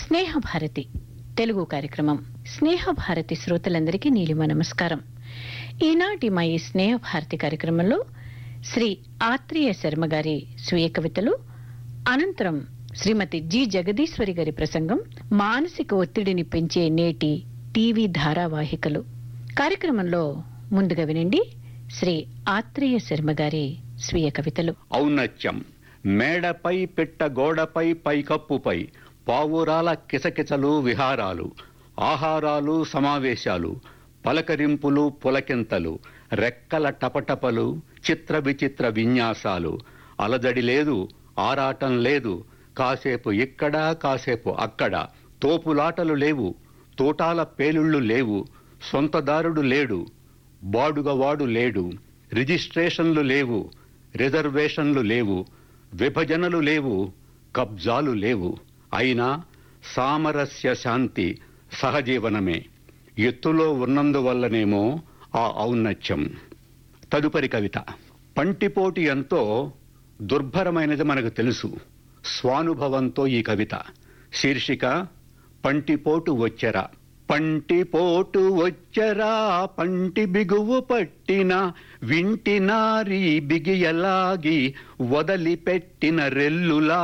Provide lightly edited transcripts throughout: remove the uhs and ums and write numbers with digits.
స్నేహభారతి తెలుగు కార్యక్రమం. స్నేహభారతి శ్రోతలందరికీ నీలిమ నమస్కారం. ఈనాటి మా ఈ స్నేహభారతి కార్యక్రమంలో శ్రీ ఆత్రేయ శర్మ గారి స్వీయ కవితలు, అనంతరం శ్రీమతి జి జగదీశ్వరి గారి ప్రసంగం, మానసిక ఒత్తిడిని పెంచే నేటి టీవీ ధారావాహికలు. కార్యక్రమంలో ముందుగా వినండి శ్రీ ఆత్రేయ శర్మ గారి స్వీయ కవితలు. ఔన్నత్యం. మేడపై పిట్ట గోడపై పైకప్పుపై పావురాల కిసకిసలు విహారాలు, ఆహారాలు సమావేశాలు, పలకరింపులు పులకింతలు, రెక్కల టపటపలు, చిత్ర విచిత్ర విన్యాసాలు. అలజడి లేదు, ఆరాటం లేదు, కాసేపు ఇక్కడ కాసేపు అక్కడ. తోపులాటలు లేవు, తోటాల పేలుళ్ళు లేవు, సొంతదారుడు లేడు, బాడుగవాడు లేడు, రిజిస్ట్రేషన్లు లేవు, రిజర్వేషన్లు లేవు, విభజనలు లేవు, కబ్జాలు లేవు. అయినా సామరస్య శాంతి సహజీవనమే. ఎత్తులో ఉన్నందువల్లనేమో ఆ ఔన్నత్యం. తదుపరి కవిత. పంటిపోటు ఎంతో దుర్భరమైనది మనకు తెలుసు. స్వానుభవంతో ఈ కవిత. శీర్షిక పంటిపోటు వచ్చెరా. పంటిపోటు వచ్చెరా, పంటి బిగువు పట్టిన, వింటి నారీ బిగియలాగి వదలిపెట్టిన రెల్లులా,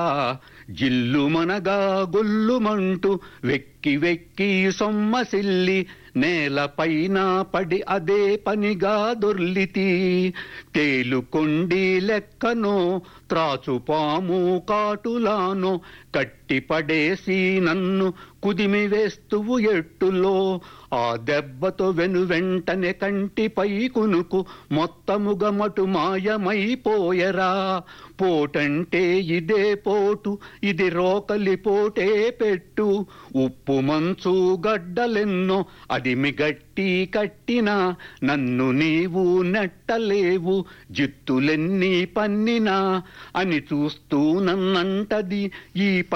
జిల్లుమనగా గొల్లుమంటూ వెక్కి వెక్కి సొమ్మసిల్లి నేలపైన పడి అదే పనిగా దొర్లితి. తేలుకొండి లెక్కనో త్రాచుపాము కాటులానో కట్టిపడేసి నన్ను కుదిమి వేస్తువు ఎట్టులో. ఆ దెబ్బతో వెనువెంటనే కంటిపై కునుకు మొత్తముగా మటు మాయమైపోయరా. పోటంటే ఇదే పోటు, ఇది రోకలి పోటే పెట్టు. ఉప్పు మంచు గడ్డలెన్నో అదిమి గట్టి కట్టినా, నన్ను నీవు నెట్టలేవు జిత్తులెన్ని పన్నినా అని చూస్తూ నన్నంటది ఈ